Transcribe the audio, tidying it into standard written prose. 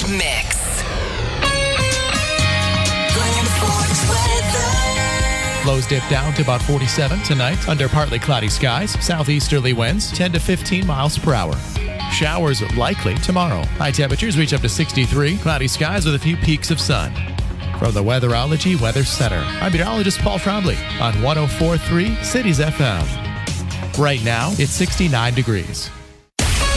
Mix. Lows dip down to about 47 tonight under partly cloudy skies. Southeasterly winds 10 to 15 miles per hour. Showers likely tomorrow. High temperatures reach up to 63. Cloudy skies with a few peaks of sun. From the Weatherology Weather Center, I'm meteorologist Paul Trombley on 104.3 Cities FM. Right now, it's 69 degrees.